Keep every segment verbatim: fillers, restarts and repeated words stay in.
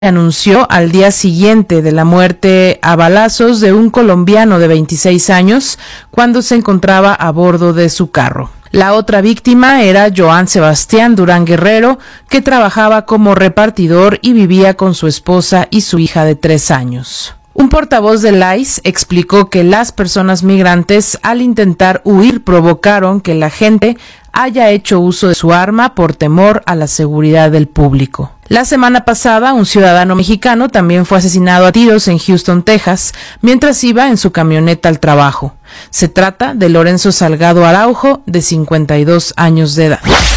anunció al día siguiente de la muerte a balazos de un colombiano de veintiséis años cuando se encontraba a bordo de su carro. La otra víctima era Joan Sebastián Durán Guerrero, que trabajaba como repartidor y vivía con su esposa y su hija de tres años. Un portavoz del I C E explicó que las personas migrantes, al intentar huir, provocaron que la gente haya hecho uso de su arma por temor a la seguridad del público. La semana pasada, un ciudadano mexicano también fue asesinado a tiros en Houston, Texas, mientras iba en su camioneta al trabajo. Se trata de Lorenzo Salgado Araujo, de cincuenta y dos años de edad.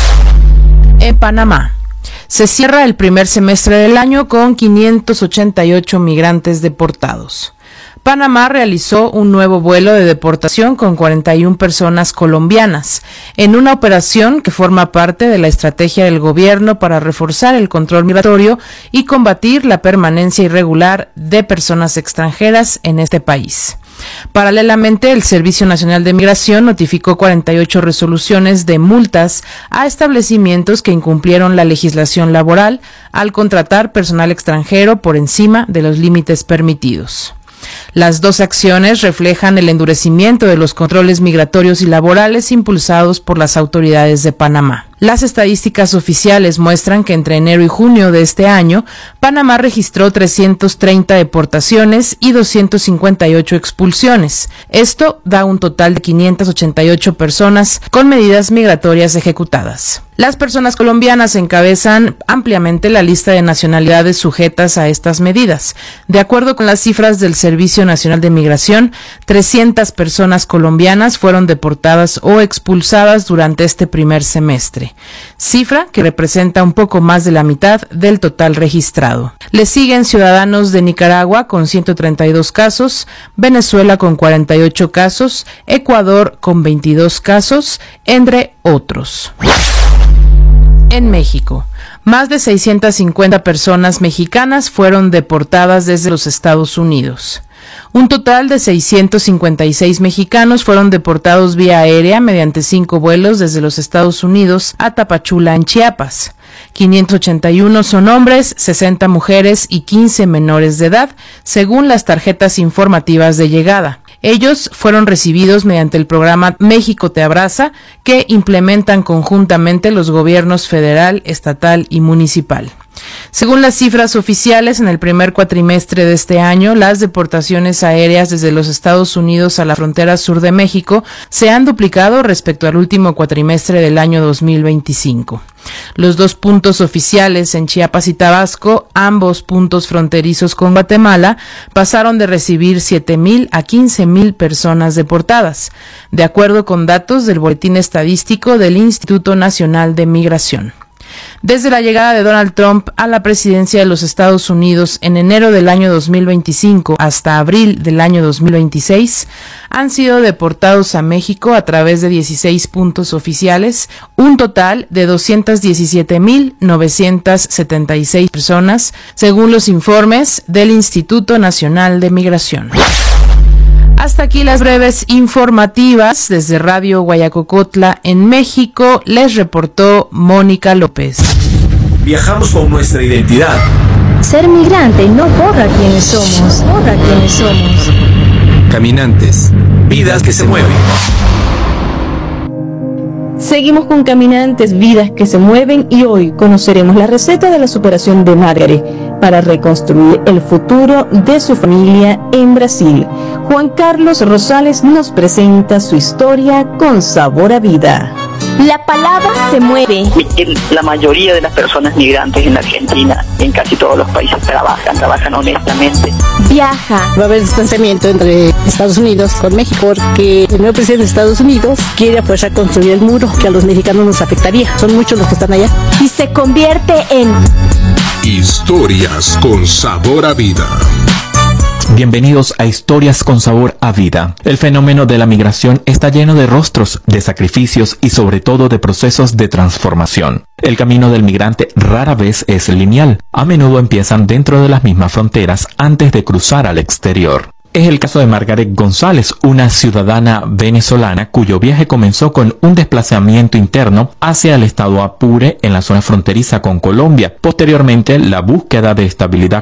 En Panamá, se cierra el primer semestre del año con quinientos ochenta y ocho migrantes deportados. Panamá realizó un nuevo vuelo de deportación con cuarenta y una personas colombianas, en una operación que forma parte de la estrategia del gobierno para reforzar el control migratorio y combatir la permanencia irregular de personas extranjeras en este país. Paralelamente, el Servicio Nacional de Migración notificó cuarenta y ocho resoluciones de multas a establecimientos que incumplieron la legislación laboral al contratar personal extranjero por encima de los límites permitidos. Las dos acciones reflejan el endurecimiento de los controles migratorios y laborales impulsados por las autoridades de Panamá. Las estadísticas oficiales muestran que entre enero y junio de este año, Panamá registró trescientas treinta deportaciones y doscientas cincuenta y ocho expulsiones. Esto da un total de quinientas ochenta y ocho personas con medidas migratorias ejecutadas. Las personas colombianas encabezan ampliamente la lista de nacionalidades sujetas a estas medidas. De acuerdo con las cifras del Servicio Nacional de Migración, trescientas personas colombianas fueron deportadas o expulsadas durante este primer semestre, cifra que representa un poco más de la mitad del total registrado. Le siguen ciudadanos de Nicaragua con ciento treinta y dos casos, Venezuela con cuarenta y ocho casos, Ecuador con veintidós casos, entre otros. En México, más de seiscientas cincuenta personas mexicanas fueron deportadas desde los Estados Unidos. Un total de seiscientos cincuenta y seis mexicanos fueron deportados vía aérea mediante cinco vuelos desde los Estados Unidos a Tapachula, en Chiapas. quinientos ochenta y uno son hombres, sesenta mujeres y quince menores de edad, según las tarjetas informativas de llegada. Ellos fueron recibidos mediante el programa México te abraza, que implementan conjuntamente los gobiernos federal, estatal y municipal. Según las cifras oficiales, en el primer cuatrimestre de este año, las deportaciones aéreas desde los Estados Unidos a la frontera sur de México se han duplicado respecto al último cuatrimestre del año dos mil veinticinco. Los dos puntos oficiales en Chiapas y Tabasco, ambos puntos fronterizos con Guatemala, pasaron de recibir siete mil a quince mil personas deportadas, de acuerdo con datos del Boletín Estadístico del Instituto Nacional de Migración. Desde la llegada de Donald Trump a la presidencia de los Estados Unidos en enero del año dos mil veinticinco hasta abril del año dos mil veintiséis, han sido deportados a México a través de dieciséis puntos oficiales, un total de doscientas diecisiete mil novecientas setenta y seis personas, según los informes del Instituto Nacional de Migración. Hasta aquí las breves informativas. Desde Radio Guayacocotla, en México, les reportó Mónica López. Viajamos con nuestra identidad. Ser migrante no borra quienes somos, borra quienes somos. Caminantes, vidas que se mueven. Seguimos con Caminantes, vidas que se mueven, y hoy conoceremos la receta de la superación de Margaret para reconstruir el futuro de su familia en Brasil. Juan Carlos Rosales nos presenta su historia con sabor a vida. La palabra se mueve. La mayoría de las personas migrantes en la Argentina, en casi todos los países, trabajan, trabajan honestamente. Viaja. Va a haber distanciamiento entre Estados Unidos con México porque el nuevo presidente de Estados Unidos quiere a fuerza construir el muro que a los mexicanos nos afectaría. Son muchos los que están allá. Y se convierte en Historias con sabor a vida. Bienvenidos a Historias con sabor a vida. El fenómeno de la migración está lleno de rostros, de sacrificios y sobre todo de procesos de transformación. El camino del migrante rara vez es lineal. A menudo empiezan dentro de las mismas fronteras antes de cruzar al exterior. es el caso de Margaret González, una ciudadana venezolana cuyo viaje comenzó con un desplazamiento interno hacia el estado Apure en la zona fronteriza con Colombia. Posteriormente, la búsqueda de estabilidad